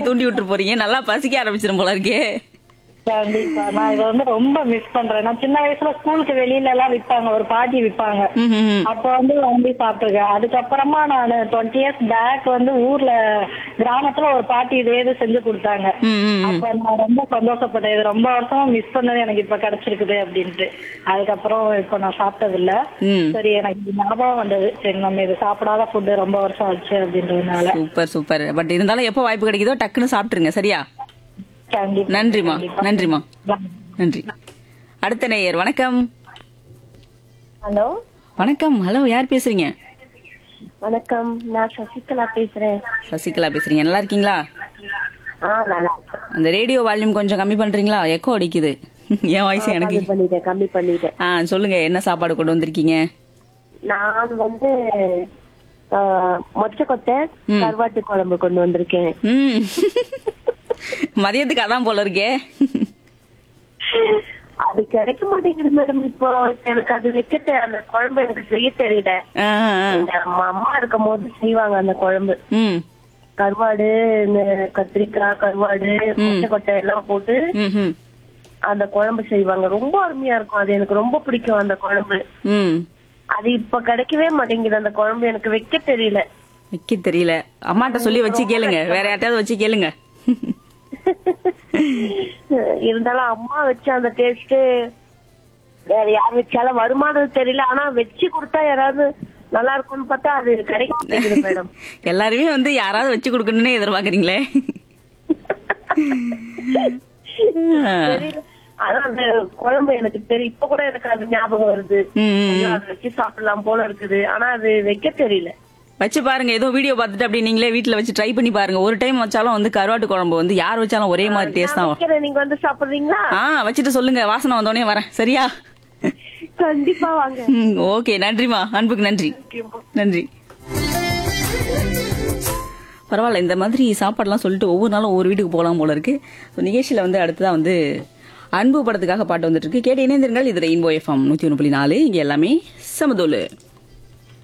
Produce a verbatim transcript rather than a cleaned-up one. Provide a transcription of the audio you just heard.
தூண்டி விட்டு போறீங்க. நல்லா பசிக்க ஆரம்பிச்சிடும் போல இருக்கே. கண்டிப்பா நான் இதை வந்து ரொம்ப மிஸ் பண்றேன். நான் சின்ன வயசுல ஸ்கூலுக்கு வெளியில எல்லாம் விற்பாங்க, ஒரு பாட்டி விற்பாங்க. ம், ம், ம். அப்ப வந்து வாங்கி சாப்பிட்டுருக்கேன். அதுக்கப்புறமா நான் டுவெண்ட்டி இயர்ஸ் பேக் வந்து ஊர்ல கிராமத்துல ஒரு பாட்டி இதே இது செஞ்சு கொடுத்தாங்க. ம், ம், ம். அப்ப நான் ரொம்ப சந்தோஷப்பட்டேன். இது ரொம்ப வருஷமா மிஸ் பண்ணது எனக்கு இப்ப கிடைச்சிருக்குது அப்படின்ட்டு. அதுக்கப்புறம் இப்ப நான் சாப்பிட்டது இல்ல. ம். சரி, எனக்கு இது ஞாபகம் வந்தது. சரி, நம்ம இது சாப்பிடாத ஃபுட்டு ரொம்ப வருஷம் ஆச்சு அப்படின்றதுனால. Super super. பட் இருந்தாலும் எப்போ வாய்ப்பு கிடைக்குதோ டக்குன்னு சாப்பிட்டுருங்க. சரியா? கண்டிப்பா நன்றிமா கண்டிப்பா. நன்றிமா நன்றி. அடுத்த நேயர் வணக்கம். ஹலோ வணக்கம். ஹலோ, யார் பேசுறீங்க? வணக்கம், நான் சசிகலா பேசுறேன். சசிகலா பேசுறீங்க. நல்லா இருக்கீங்களா? ஆ நல்லா இருக்கேன். அந்த ரேடியோ வால்யூம் கொஞ்சம் கம்மி பண்றீங்களா? எக்கோ அடிக்குது. என் வாய்ஸ் எனக்கு. கம்மி பண்ணிட்டேன் கம்மி பண்ணிட்டேன். ஆ சொல்லுங்க, என்ன சாப்பாடு கொண்டு வந்திருக்கீங்க? நான் வந்து ஆ, மொச்சக்கொட்டை கருவாட்டு குழம்பு கொண்டு வந்திருக்கேன். ம். மதியத்துக்கு அதான் போல இருக்கே. அது கிடைக்க மாட்டேங்குது மேடம். இப்போ எனக்கு அது வைக்கிட்டு அந்த குழம்பு எனக்கு செய்ய தெரியல. ஆ, ஆ. எங்க அம்மா அம்மா இருக்கும் போது செய்வாங்க அந்த குழம்பு. ம், கருவாடு, இந்த கத்திரிக்காய், கருவாடு, மொச்சக்கொட்டை எல்லாம் போட்டு ம், ம், அந்த குழம்பு செய்வாங்க. ரொம்ப அருமையா இருக்கும். அது எனக்கு ரொம்ப பிடிக்கும் அந்த குழம்பு. ம். அது இப்ப கிடைக்கவே மாட்டேங்குது. அந்த குழம்பு எனக்கு வைக்க தெரியல. வைக்க தெரியல. அம்மாட்ட சொல்லி வச்சு கேளுங்க, வேற யார்ட்டாவது வச்சு கேளுங்க. இருந்தாலும் அம்மா வச்ச அந்த டேஸ்ட் வேற யார் வச்சாலும் வருமானது தெரியல. ஆனா வச்சு கொடுத்தா யாராவது நல்லா இருக்கும்னு பார்த்தா அது கிடைக்க மாட்டேங்குது மேடம். எல்லாருமே வந்து யாராவது வச்சு கொடுக்கணும்னு எதிர்பார்க்கறீங்களே. தெரியல. ஆனா அந்த குழம்பு எனக்கு தெரியும். இப்ப கூட எனக்கு அது ஞாபகம் வருது. ம், ம், ம். அதை வச்சு சாப்பிடலாம் போல இருக்குது. ஆனா அது வைக்க தெரியல. வச்சு பாருங்க. ஏதோ வீடியோ பார்த்துட்டு அப்படி நீங்களே வீட்டுல வச்சு ட்ரை பண்ணி பாருங்க. ஒரு டைம் வச்சாலும் வந்து கருவாட்டு குழம்பு வந்து யார் வச்சாலும் ஒரே மாதிரி டேஸ்ட் தான் வரும். வைக்கிறேன், நீங்க வந்து சாப்பிடுறீங்களா? ஆ, வச்சுட்டு சொல்லுங்க. வாசனை வந்தோடனே வரேன். சரியா? கண்டிப்பா வாங்க. ஓகே, நன்றிமா. அன்புக்கு நன்றி. நன்றி. பரவாயில்ல, இந்த மாதிரி சாப்பாடுலாம் சொல்லிட்டு ஒவ்வொரு நாளும் ஒவ்வொரு வீட்டுக்கு போகலாம் போல இருக்கு. ஸோ நிகழ்ச்சியில வந்து அடுத்ததான் வந்து அன்பு படத்துக்காக பாட்டு வந்துட்டு இருக்கு. கேட்டு இணைந்திருங்கள். இது ரெயின்போ எஃப்எம் நூத்தி ஒன்று புள்ளி நாலு. இங்க எல்லாமே சமதோலு.